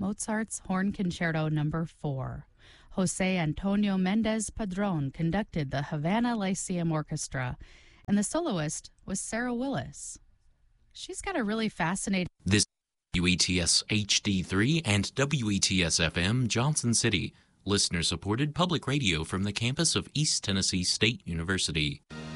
Mozart's Horn Concerto No. 4. Jose Antonio Mendez Padron conducted the Havana Lyceum Orchestra, and the soloist was Sarah Willis. She's got a really fascinating... This WETS HD3 and WETS FM Johnson City, listener-supported public radio from the campus of East Tennessee State University.